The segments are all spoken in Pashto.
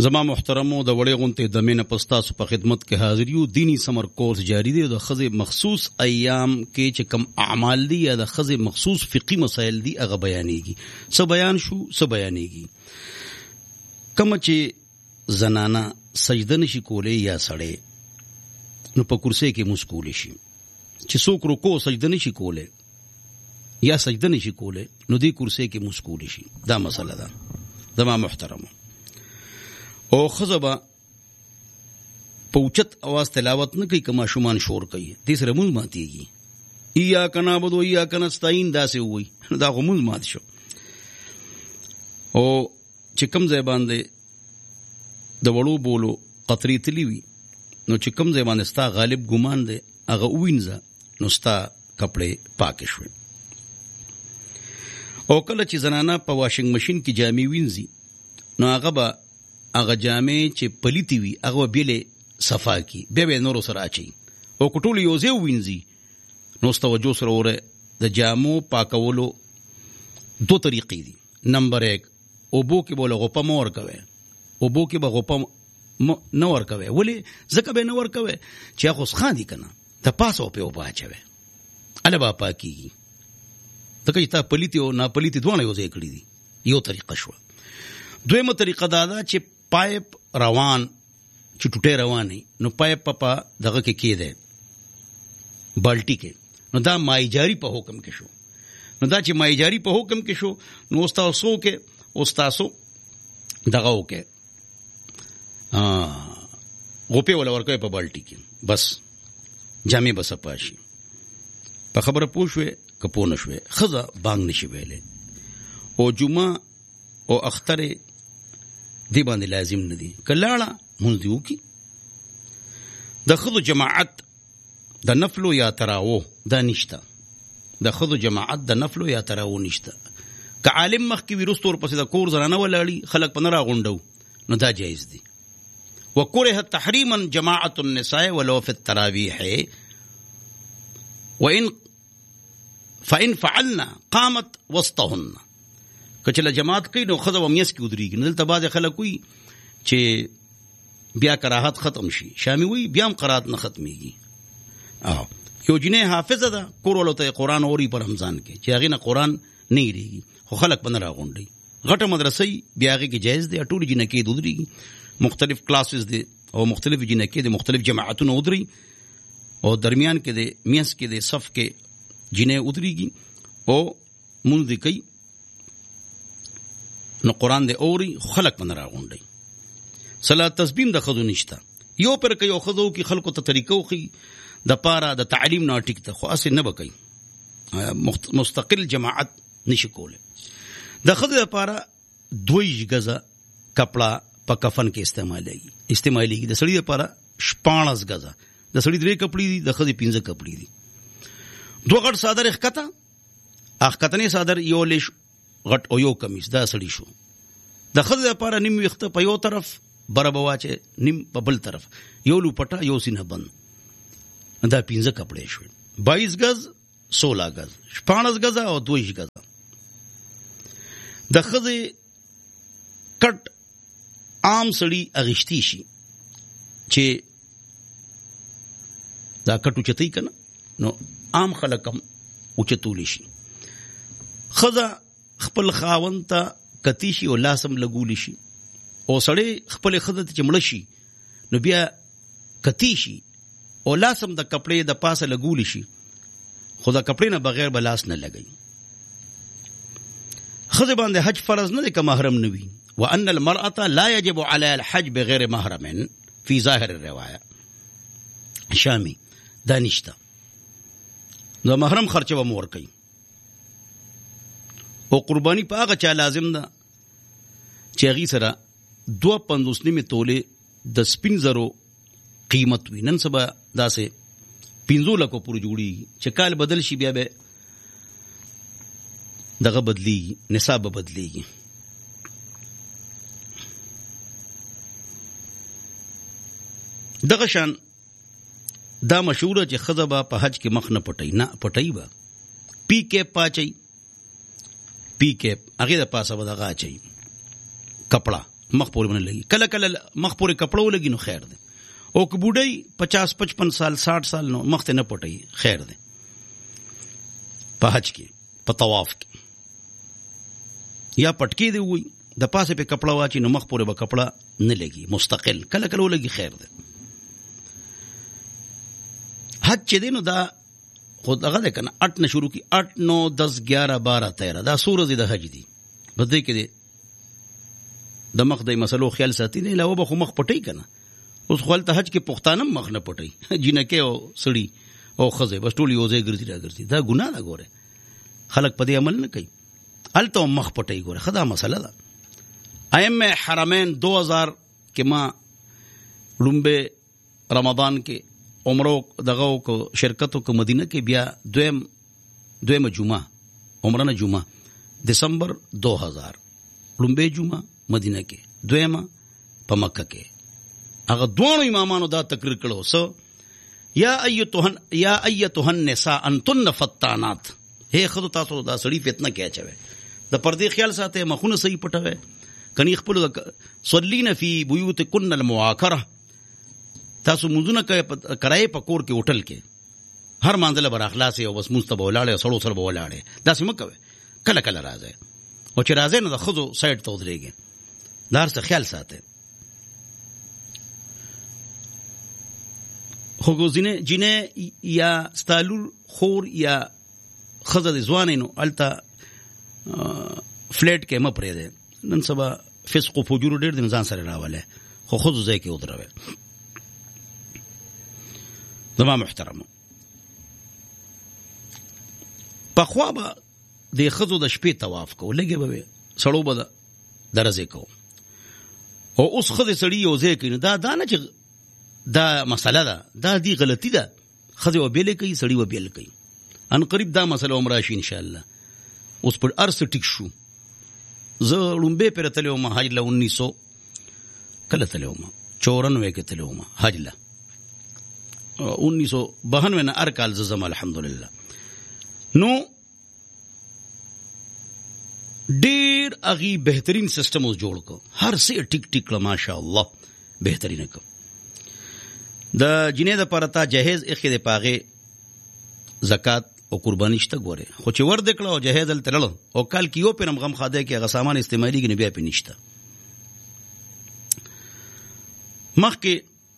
زما محترمو د وړې غونټې د مینه پستاسو په خدمت کې حاضر یو. دینی سمر کورس جاری دی. د خزې مخصوص ایام کې چې کم اعمال دي یا د خزې مخصوص فقهي مسائل دي هغه بیانېږي. څه بیان شو څه بیانېږي. کوم چې زنانه سجده نشي کولی یا سړی نو په کرسۍ کې مسکول شي. چې څوک رکوع سجده نشي کولی یا سجده نشي کولی نو دې کرسۍ کې مسکول شي. دا مسله ده زما محترمو. او خزبا پوچت आवाज تلاوت نه کوي کما شومان شور کوي. دې سره مونږ ماتيږي. ایاک نعبد و ایاک نستعین دا سه وي دا غمون مات شو. او چې کوم ځای باندې د وړو بولو قطري تلی وي نو چې کوم ځای باندې ستا غالب ګمان دی هغه وینځه نو ستا کپڑے پاک شوي. او کله چې زنانه په واشنګ ماشین کې جامې وینځي نو هغه به هغه جامې چې پلیتی وي هغه بیلې صفا کی بیا به نور سره اچي. او کټول یو ځای وینځي نو توجه سره وره د جامو پاکولو دو طریقې دي. نمبر 1 اوبو کې بوله غوپه مور کوي. اوبو کې به غوپه نه ور کوي. ولی ځکه به نه ور کوي چې هغه ښه دي کنه ته پاسو په اوبه اچوي اله با پاکيږي. ته کې تا پلیتی او نه پلیتی دوه یو ځای کړی دي. یو طریقه شو. دویمه طریقه دا ده چې پایپ روان چې ټوټه رواني نو پایپ په دغه کې کېده بالټي کې نو دا مایجاری په حکم کې شو. نو دا چې مایجاری په حکم کې شو نو استاسو کې استاسو دغه وکي غوپه ولا ورکوي په بالټي کې بس جامې بس پاشي. په خبره پوښوي کپو نشوي خزه بانګ نشي ویلې. او جمعه او اختر دی باندې لازم نه دي. کلاړه مونږ دیو کی د خود جماعت د نفل یا تراوو دا نشته. د خود جماعت د نفل یا تراوو نشته. که عالم مخ کی ویروستور پسې د کور زنانه ولاړی خلک پنه را غونډو نو دا جایز دي. وکره تحریما جماعت النساء ولو فی التراویح وان فان فعلنا قامت وسطهن. کچله جماعت کوي نو خزه ومیس کې ودرېږي. نو دلته بعضې خلک وي چې بیا کراهت ختم شي. شامي وي بیا هم قرات نه ختمېږي. یو جنې حافظه ده کور ولو ته قرآن اوري په رمضان کې چې هغې نه قرآن نه هېرېږي خو خلک به نه راغونډوي. غټه مدرسه بیا هغې کې جایز دی. ټولې جنکې د ودرېږي. مختلف کلاسز دي او مختلف جنکې د مختلف جماعتونه ودري او درمیان کې د میانس کې د صف کې جنې ودرېږي او مونځ دې کوي نو قرآن دې اوري خلق من راغونډي. صلات تسبیم د خذو نشته. یو پر کوي خذو کې خلکو ته طریقو خي د پاره د تعلیم نه ټیک ته خو اسه نه بکای مستقل جماعت نشي کوله. د خذو لپاره 2 غزه کپڑا په کفن کې استعمالي د سړي لپاره 14 غزه د سړي 3 کپړې دي د خذو 15 کپړې دي. 2 غټ صادر اخکتنې صادر یو لیش غټ او یو کمیس دا سړی شو. د خزه لپاره نیم وخته په یو طرف برابواچه نیم په بل طرف یو لوپټه یو سینه بند دا 15 کپڑے شو. 22 غز 16 غز 15 غز او 2 غز. د خزه کټ عام سړی اغشتي شي چې دا کټو چتای کنه نو عام خلکم اوچتول شي. خزه خپل خاوند ته کتی شي او لاسم لګول شي او سړی خپل خزه ته چمړ شي نو بیا کتی شي او لاسم د کپڑے د پاسه لګول شي خو د کپڑے نه بغیر بلاس نه لګي. خزه باندې حج فرض نه دی که محرم نه وي. وان المرأة لا يجب عليها الحج بغیر محرم فی ظاهر الروایه. شامی دا نشته. نو محرم خرچه به مور کوي او قربانی په هغه چا لازم ده چې هغې سره 2.5 تولې د سپین زرو قیمت وي. نن سبا داسې 15 لکو پورې جوړېږي چې کال بدل شي بیا به دغه بدلیږي نصاب به بدلیږي. دغه شان دا مشهوره چې ښځه به په حج کې مخ نه پټوي. نه پټوي به پی کیپ پاچوي. پی کیپ هغې د پاسه به دغه اچوي کپڑا مخ پورې باندې لګي، کله کله مخ پورې کپړو لګي نو خیر دی، او که بوډۍ 50-55 سال 60 سال نو مخ ته نه پټي خیر دی. په حج کې په طواف کې یا پټکی دی وي د پاسه په کپړه واچي نو مخ پورې به کپړه نه لګي، مستقل کله کله لګي خیر دی. حج چې دی نو دا خود هغه ده کنه 8 نه شروع کی 8 9 10 11 12 13 دا سورې د حج دي. بده کې دی د مخ د مسلو خیال ساتي نه علاوه به خو مخ پټي کنه. اوس خپل ته حج کې پښتانه مخ نه پټي جنکه او سړی او خزه بس ټول یو ځای ګرځي راګرځي، دا ګناه ده. ګوره خلک په دې عمل نه کوي، الته مخ پټي. ګوره خدا مسله ده. ائمه حرمین 2000 کې ما لومبه رمضان کې عمره دغه کو شرکتو کو مدینه کې بیا دویم جمعه عمره نه جمعه دسمبر 2000 لومبه جمعه مدینه کې، دویمه په مکه کې. هغه دوه امامانو دا تقریر کړو سو یا ایتها النساء انتن فتانات، هي خدو تاسو دا سړی فتنه کې اچوي، د پردې خیال ساته مخونه صحیح پټوي کني خپل صلینا فی بیوتکن المعاکره، تاسو منځونه کرای په کور کې هوټل کې هر مانځله بر اخلاص او بس مستبه ولاړې سړو سره به ولاړې، دا سم کوي. کله کله راځي او چې راځي نو د خزو سایډ ته ودرېږي، دار څه خیال ساته. خو جنې یا ستالور خور یا خزه د ځوانینو الته فلیټ کې مپرې ده، نن سبا فسق او فجور ډېر د ځان سره راواله، خو خزو ځای کې ودروي. زما محترم په خوا به د خزو د شپې طواف کو لګي به سړو به درځي کو، او اوس خزه سړی یو ځای کې دا نه چې دا مسله ده، دا دی غلطی ده. خزه و بیل کوي سړی و بیل کوي، ان قریب دا مسله عمره شي ان شاء الله. اوس پر ارس ټیک شو. زه لومبه پر تلو ما حج له 1900 کله تلو ما 94 کې تلو ما حج له 1992 نه ارکال زما الحمدلله. نو ډیر اغي بهترین سیستم اوس جوړ کو، هر څه ټیک ټیک له ماشاء الله بهترین کو. د جنې د پرتا جهیز اخی د پاغه زکات او قربانی شته. ګوره خو چې ور دکړه او جهیز ال تلل او کال کیو پرم غم خاده کې هغه سامان استعمالي کې نه بیا پینشته. مخ کې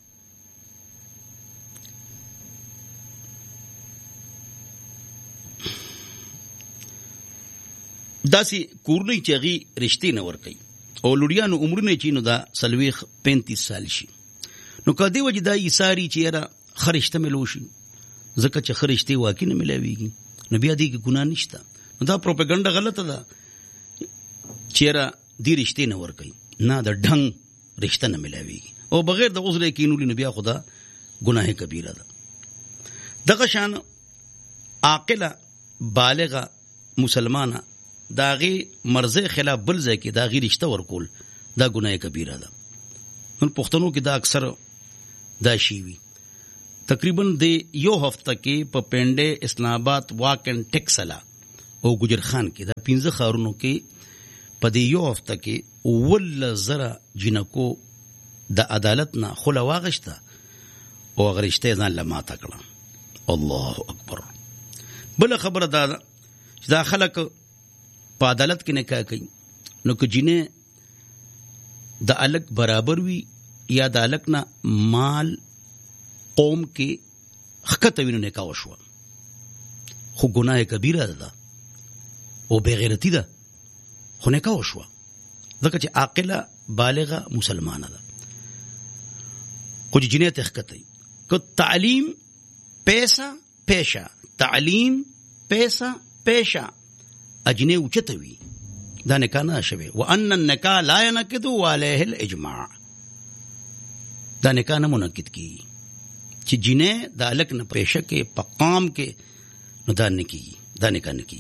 داسي کورنۍ چې غي رښتې نه ور کوي او لوړیانو عمرونه چې نو دا 35 سال شي، نو کدی وجه دا ایثاری چې را خرشته ملوشي ځکه چې خرشته واقع نه ملاويږي، نو بیا دې کې ګناه نشته. نو دا پروپاګاندا غلطه ده چې را دې رښتې نه ور کوي، نه د ډنګ رښتې نه ملاويږي او بغیر د عذر کینولې نو بیا خدا ګناه کبیره ده. دغه شان عاقله بالغه مسلمانه داغي مرزه خلاف بل ځای کې داغي رشتہ ورکول دا ګناه کبیره ده. نن پښتنو کې دا اکثر دا شی وی. تقریبا د یو هفته کې په پنده اسلام آباد واک اینڈ ټیکسلا او ګجر خان کې دا 15 خارونو کې په دې یو هفته کې ول زره جنکو د عدالت نه خلا واغشته او غرشته ځان لما تکړه. الله اکبر. بل خبره دا خلک په عدالت کې نکاح کوي، نو که جنې د الک برابر وي یا د الک نه مال قوم کې حقته وینو نکاح وشو، خو ګناه کبیره ده او بغیرتی ده، خو نکاح وشو ځکه چې عاقله بالغه مسلمانه ده. خو جنې ته حقته که تعلیم پیسہ پیشہ، تعلیم پیسہ پیشہ اجنه اوچته وي دا نکاح نه شوي. وان النکاح لا ينقض عليه الاجماع، دا نکاح نه منعقد کی چې جنه د الک نه پېښه کې پقام کې نو دا نکاح نه کی.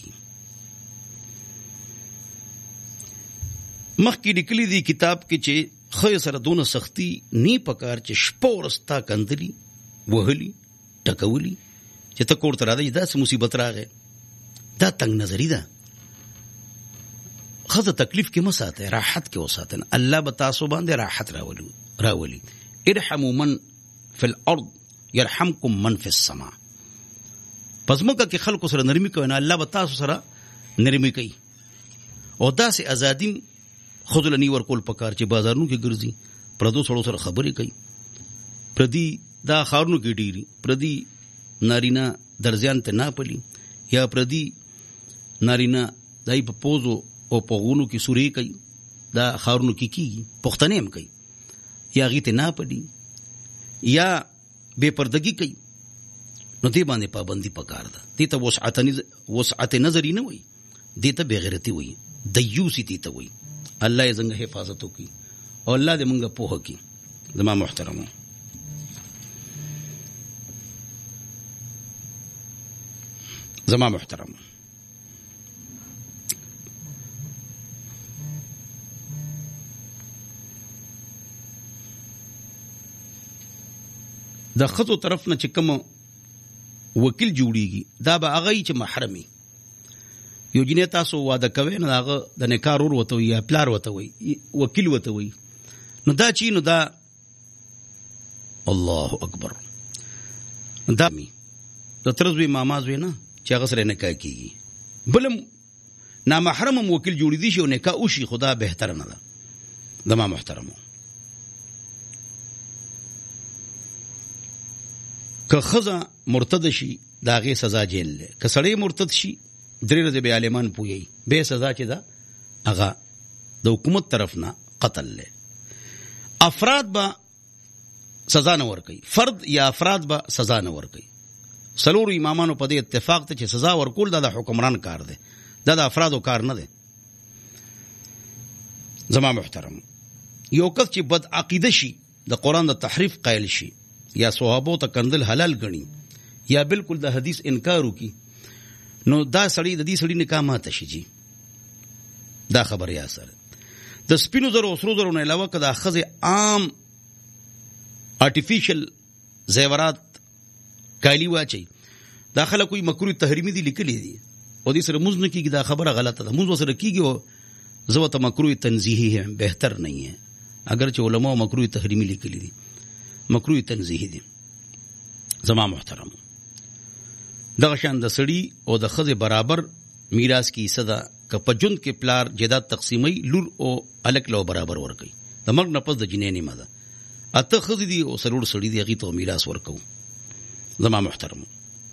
مخکې لیکلي دی کتاب کې چې خو سره دونه سختی نی پکار چې شپورستا کندلی وهلی ټکولی چې ته کوړه را دی دا مصیبت راغې، دا تنگ نظری ده. خزه تکلیف کې مساته، راحت کې وساتن. الله به تاسو باندې راحت راولي. ارحموا من فی الارض يرحمكم من فی السماء. پس موږ کې خلکو سره نرمي کوي نه، الله به تاسو سره نرمي کوي. او داسې ازادي خودلنی ورکول پکار چې بازارونو کې ګرځي، پردو سره سره خبرې کوي. پردي دا خارونو کې ډیری پردي نارینا درځان ته نه پلی، یا پردي نارینا دای په پوزو او په غونو کې سوري کوي، دا خارونو کې کیږي، پښتنه هم کوي، یا غیته نه پلی یا بے پردگی کوي. نو دې باندې پابندي پکار ده. دې ته وسعت نظری نه وي، دې ته بغیرتی وي، دیوسی دې ته وي. الله یې څنګه حفاظت وکړي او الله دې مونږه پوهه کړي. زما محترمو، زما محترم، د خزو طرف نه چې کوم وکیل جوړیږي دا به هغه چې محرمي. یو جنې تاسو واده کوي نو هغه د نکاح ورور وته وي یا پلار وته وي، وکیل وته وي، نو دا چی نو دا الله اکبر دا می د ترزوی مامازوی نه چې هغه سره نکاح کیږي. بلم نامحرم وکیل جوړی دي شي او نکاح وشي، خدا بهتر نه ده. زما محترمو، که خزه مرتد شي دا غي سزا جیل له، که سړی مرتد شي 3 ورځې به عالمان پوي به سزا چې دا هغه د حکومت طرف نه قتل له. افراد به سزا نه ورکي، فرد یا افراد به سزا نه ورکي. سلور امامانو په دې اتفاق ته چې سزا ورکول دا د حکمران کار دی، دا د افرادو کار نه دی. زما محترم، یو کس چې بد عقیده شي، د قرآن د تحریف قائل شي، یا صحابو ته کندل حلال غني، یا بالکل د حدیث انکار وکي، نو دا سړی د دې سړی نکاح ماته شي. جی دا خبر یا سره د سپینو زرو او سرو زرو نه علاوه کدا خزه عام آرټیفیشل زیورات کالی واچي، دا خلک کوئی مکروه تحریمی دي لیکلي دي او دې سره موږ نه کیږي. دا خبره غلطه ده، موږ سره کیږي او زو ته مکروه تنزیهی ہے، بهتر نہیں ہے. اگر چې علماء مکروه تحریمی لیکلي دي، مکروه تنزیهی دي. زما محترم، دغه شان د سړی او د خزه برابر میراث کی صدا ک پجند کې پلار جیدات تقسیمي، لور او الک لو برابر ورکي. د مرګ نه پس د جنې نه مده اته خزه دي او سرور سړی دی غي ته میراث ورکو. زما محترم،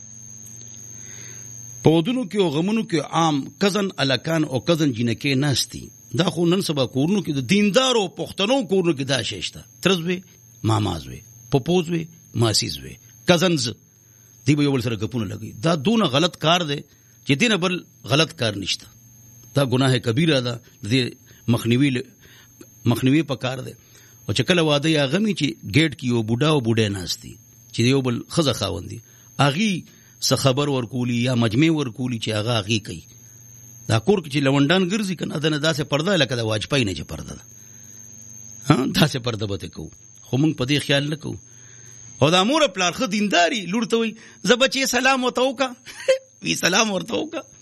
په ودونو کې او غمونو کې عام کزن الکان او کزن جنکې ناشتي. دا خو نن سبا کورونو کې د دیندارو پښتنو کورونو کې دا شېشته، ترزوي مامازوي، پپوزوي، ماسیزوي، کزنز دی به یو بل سره ګپونه لګي. دا دونه غلط کار دی چې دینه بل غلط کار نشته. دا ګناه کبیره ده، د مخنیوي په کار دی. او چې کله واده یا غمی چې گیټ کې یو بوډا او بوډه ناشتي چې یو بل خزه خاوندي، اغي څه خبر ورکولی یا مجمع ورکولی چې هغه اغي کوي. دا کور کې چې لوندان ګرځي کنه دا نه داسې پرده لکه د واجپای نه چې پرده ده، ها داسې پرده به کو. خو موږ په دې خیال نه کوو. او دا مور پلار خو دینداري لور ته وي زه بچي سلام وته وکا وی سلام ورته وکا